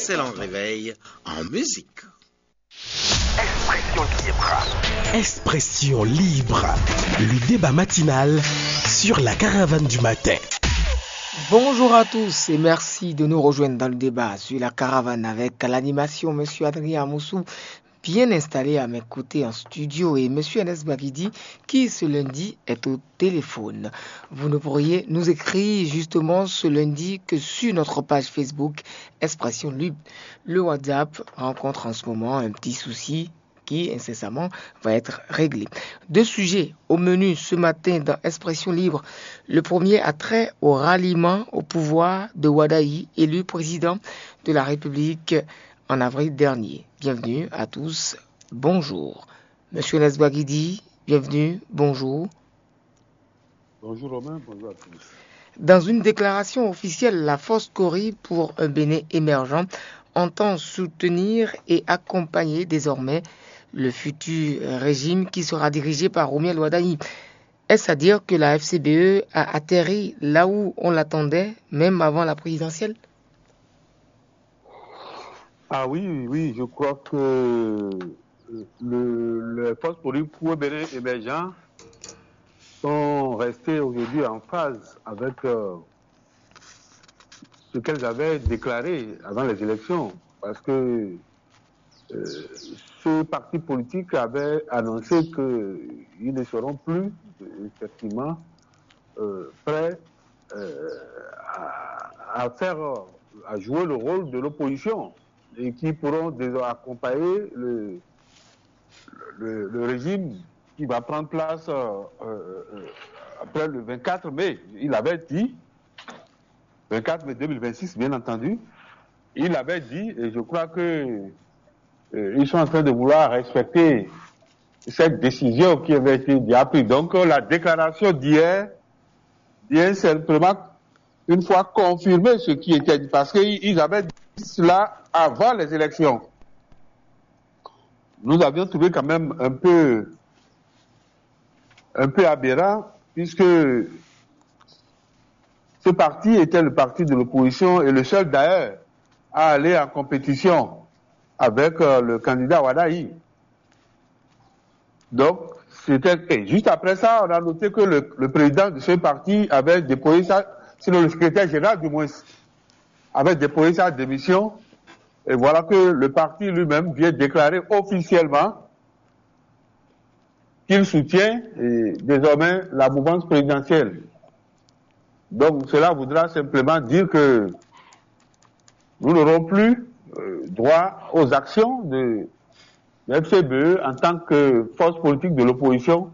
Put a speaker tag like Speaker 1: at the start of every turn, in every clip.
Speaker 1: excellent réveil en musique.
Speaker 2: Expression libre.
Speaker 3: Expression libre. Le débat matinal sur la caravane du matin.
Speaker 4: Bonjour à tous et merci de nous rejoindre dans le débat sur la caravane avec à l'animation Monsieur Adrien Moussou, bien installé à mes côtés en studio, et Monsieur Anes Bagidi qui ce lundi est au téléphone. Vous ne pourriez nous écrire justement ce lundi que sur notre page Facebook Expression Libre. Le WhatsApp rencontre en ce moment un petit souci qui incessamment va être réglé. Deux sujets au menu ce matin dans Expression Libre. Le premier a trait au ralliement au pouvoir de Wadaï, élu président de la République en avril dernier. Bienvenue à tous, bonjour. Monsieur Nesbagidi, bienvenue, bonjour.
Speaker 5: Bonjour Romain, bonjour à tous.
Speaker 4: Dans une déclaration officielle, la Force Cori pour un Bénin émergent entend soutenir et accompagner désormais le futur régime qui sera dirigé par Romiel Wadaï. Est-ce à dire que la FCBE a atterri là où on l'attendait, même avant la présidentielle?
Speaker 5: Ah oui, je crois que les forces politiques pour Bénin émergent sont restées aujourd'hui en phase avec ce qu'elles avaient déclaré avant les élections, parce que ce parti politique avait annoncé qu'ils ne seront plus effectivement prêts à jouer le rôle de l'opposition et qui pourront accompagner le régime qui va prendre place après le 24 mai. Il avait dit, 24 mai 2026 bien entendu, il avait dit, et je crois que ils sont en train de vouloir respecter cette décision qui avait été prise. Donc la déclaration d'hier vient simplement une fois confirmé ce qui était dit, parce qu'ils avaient dit cela avant les élections. Nous avions trouvé quand même un peu aberrant, puisque ce parti était le parti de l'opposition et le seul d'ailleurs à aller en compétition avec le candidat Wadaï. Donc, et juste après ça, on a noté que le président de ce parti avait déposé ça, sinon le secrétaire général du moins, avait déposé sa démission. Et voilà que le parti lui-même vient déclarer officiellement qu'il soutient désormais la mouvance présidentielle. Donc cela voudra simplement dire que nous n'aurons plus droit aux actions de FCBE en tant que force politique de l'opposition.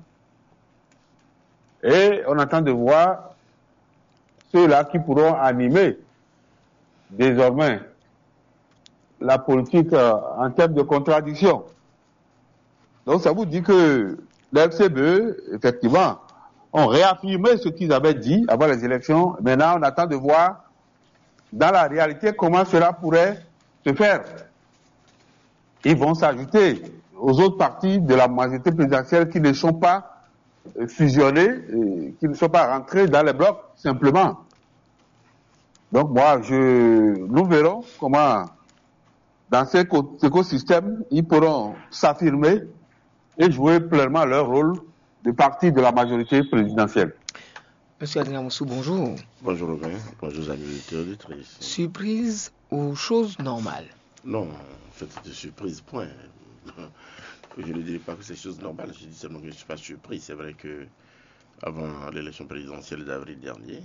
Speaker 5: Et on attend de voir ceux-là qui pourront animer désormais la politique en termes de contradiction. Donc ça vous dit que les FCBE, effectivement, ont réaffirmé ce qu'ils avaient dit avant les élections. Maintenant, on attend de voir dans la réalité comment cela pourrait se faire. Ils vont s'ajouter aux autres partis de la majorité présidentielle qui ne sont pas fusionnés, qui ne sont pas rentrés dans les blocs, simplement. Donc nous verrons comment, dans cet écosystème, ils pourront s'affirmer et jouer pleinement leur rôle de parti de la majorité présidentielle.
Speaker 4: Monsieur Adrien Moussou, bonjour.
Speaker 6: Bonjour Robin, bonjour amis auditeurs et auditrices.
Speaker 4: Surprise ou chose normale?
Speaker 6: Non, en fait c'est surprise, point. Je ne dirais pas que c'est chose normale, je dis seulement que je ne suis pas surpris. C'est vrai que avant l'élection présidentielle d'avril dernier,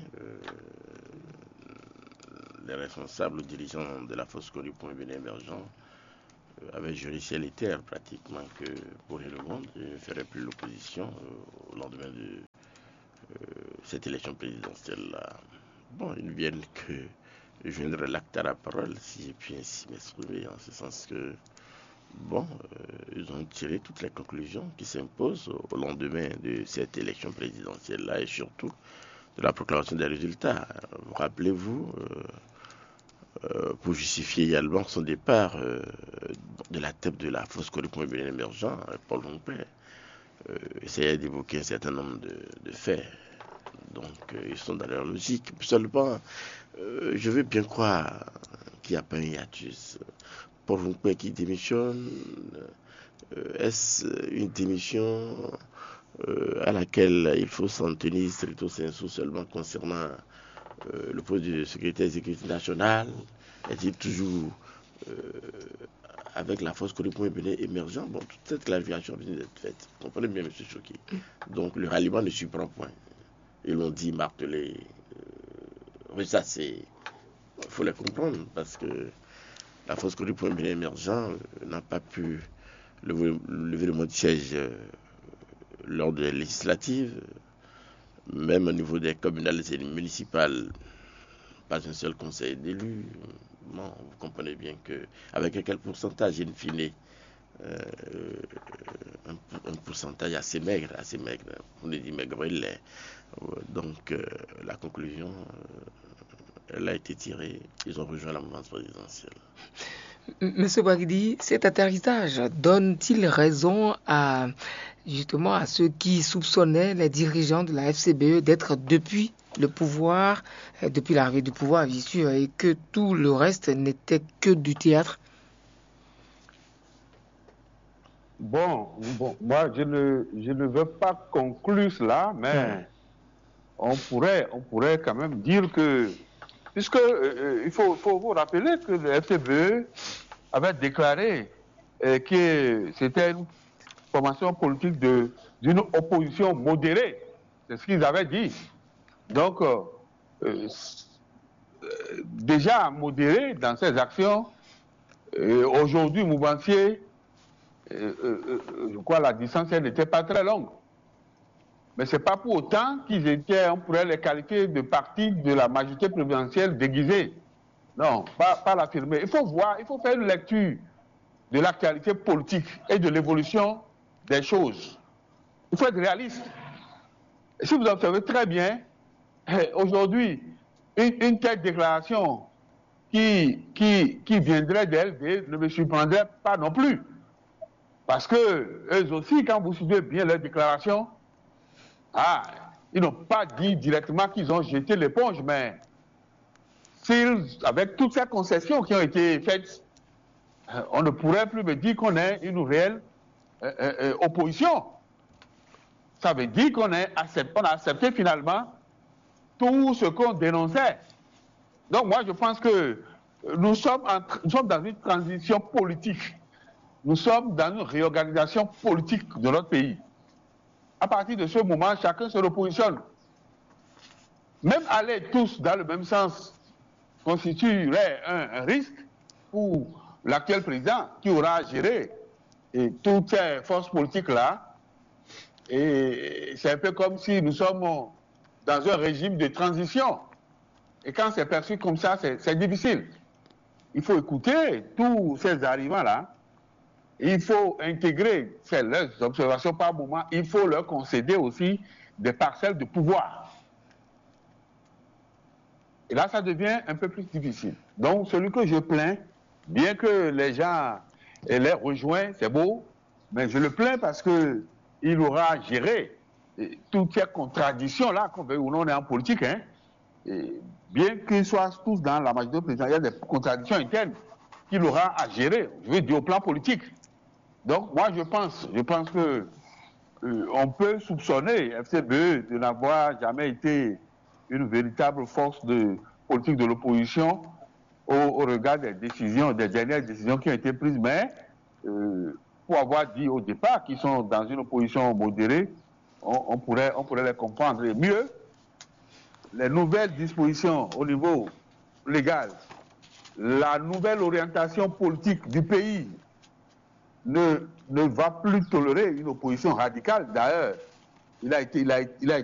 Speaker 6: les responsables dirigeants de la Force Cori pour un Bénin émergent avaient juré ciel et terre pratiquement que pour le monde, ils ne feraient plus l'opposition au lendemain de cette élection présidentielle-là. Bon, ils ne viennent que joindre l'acte à la parole, si j'ai pu ainsi m'exprimer, en ce sens que, bon, ils ont tiré toutes les conclusions qui s'imposent au lendemain de cette élection présidentielle-là et surtout de la proclamation des résultats. Rappelez-vous, pour justifier également son départ de la tête de la Force Cori pour un Bénin émergent, Paul Longpère essayait d'évoquer un certain nombre de faits. Donc, ils sont dans leur logique. Seulement, je veux bien croire qu'il n'y a pas un hiatus. Paul Nkwe qui démissionne, est-ce une démission à laquelle il faut s'en tenir stricto sensu seulement concernant le poste de secrétaire exécutif national? Est-il toujours avec la force Koli Point Bénin émergent? Bon, toute cette clarification vient d'être faite. Comprenez bien, M. Choki. Donc, le ralliement ne surprend point. Ils l'ont dit, martelé. Ça, c'est. Il faut les comprendre parce que la force Koli Point Bénin émergent n'a pas pu lever le mot de siège lors des législatives, même au niveau des communales et municipales, pas un seul conseil d'élu. Bon, vous comprenez bien qu'avec quel pourcentage, in fine, un pourcentage assez maigre, on dit maigre, il est. Donc, la conclusion, elle a été tirée. Ils ont rejoint la mouvance présidentielle.
Speaker 4: Monsieur Bagdi, cet atterrissage donne-t-il raison justement à ceux qui soupçonnaient les dirigeants de la FCBE d'être depuis le pouvoir, depuis l'arrivée du pouvoir, bien sûr, et que tout le reste n'était que du théâtre?
Speaker 5: Bon, moi je ne veux pas conclure cela, mais on pourrait quand même dire que, puisque il faut vous rappeler que le FCBE avait déclaré que c'était une formation politique d'une opposition modérée. C'est ce qu'ils avaient dit. Donc, déjà modéré dans ses actions, aujourd'hui, Moubancier, je crois la distance n'était pas très longue. Mais ce n'est pas pour autant qu'ils étaient, on pourrait les qualifier de parti de la majorité présidentielle déguisée. Non, pas l'affirmer. Il faut voir, il faut faire une lecture de l'actualité politique et de l'évolution des choses. Il faut être réaliste. Et si vous observez très bien, aujourd'hui, une telle déclaration qui viendrait d'elle ne me surprendrait pas non plus. Parce que eux aussi, quand vous suivez bien leurs déclarations, ils n'ont pas dit directement qu'ils ont jeté l'éponge, mais avec toutes ces concessions qui ont été faites, on ne pourrait plus me dire qu'on ait une réelle opposition. Ça veut dire qu'on a accepté finalement tout ce qu'on dénonçait. Donc moi je pense que nous sommes dans une transition politique. Nous sommes dans une réorganisation politique de notre pays. À partir de ce moment, chacun se repositionne. Même aller tous dans le même sens constituerait un risque pour l'actuel président qui aura à gérer toutes ces forces politiques-là. Et c'est un peu comme si nous sommes dans un régime de transition. Et quand c'est perçu comme ça, c'est difficile. Il faut écouter tous ces arrivants-là. Il faut intégrer leurs observations par moment. Il faut leur concéder aussi des parcelles de pouvoir. Et là, ça devient un peu plus difficile. Donc, celui que je plains, bien que les gens l'aient rejoint, c'est beau, mais je le plains parce qu'il aura géré toutes ces contradictions-là, qu'on veut ou non, on est en politique, hein. Et bien qu'ils soient tous dans la majorité présidentielle, il y a des contradictions internes qu'il aura à gérer, je veux dire au plan politique. Donc moi je pense que on peut soupçonner FCBE de n'avoir jamais été une véritable force politique de l'opposition au regard des dernières décisions qui ont été prises, mais pour avoir dit au départ qu'ils sont dans une opposition modérée, on pourrait les comprendre. Et mieux, les nouvelles dispositions au niveau légal, la nouvelle orientation politique du pays ne va plus tolérer une opposition radicale. D'ailleurs, il a été